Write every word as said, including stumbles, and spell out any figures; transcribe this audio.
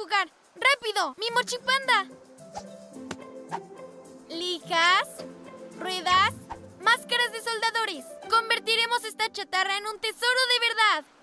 lugar. ¡Rápido! ¡Mi mochipanda! Lijas, ruedas, máscaras de soldadores. Convertiremos esta chatarra en un tesoro de verdad.